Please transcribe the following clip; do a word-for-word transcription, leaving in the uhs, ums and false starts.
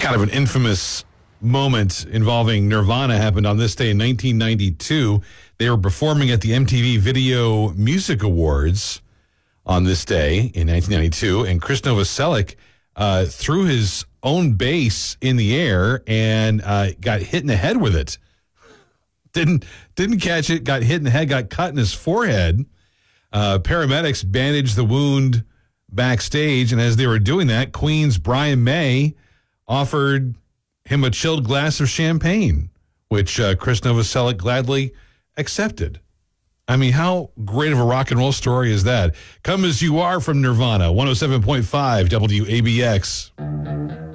Kind of an infamous moment involving Nirvana happened on this day in nineteen ninety-two. They were performing at the M T V Video Music Awards on this day in nineteen ninety-two, and Chris Novoselic uh, threw his own bass in the air and uh, got hit in the head with it. Didn't didn't catch it, got hit in the head, got cut in his forehead. Uh, paramedics bandaged the wound backstage, and as they were doing that, Queen's Brian May offered him a chilled glass of champagne, which uh, Chris Novoselic gladly accepted. I mean, how great of a rock and roll story is that? Come As You Are from Nirvana, one oh seven point five W A B X.